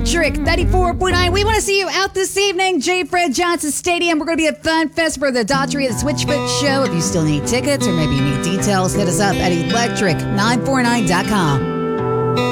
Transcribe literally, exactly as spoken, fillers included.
Electric ninety-four point nine. We want to see you out this evening, J. Fred Johnson Stadium. We're going to be at Fun Fest for the Daughtry and the Switchfoot Show. If you still need tickets or maybe you need details, hit us up at electric nine four nine dot com.